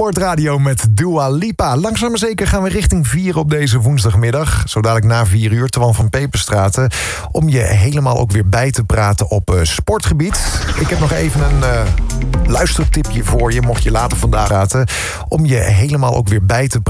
Sportradio met Dua Lipa. Langzaam maar zeker gaan we richting 4 op deze woensdagmiddag. Zo dadelijk na 4 uur, Twan van Peperstraten. Om je helemaal ook weer bij te praten op sportgebied. Ik heb nog even een luistertipje voor je, mocht je later vandaag praten. Om je helemaal ook weer bij te praten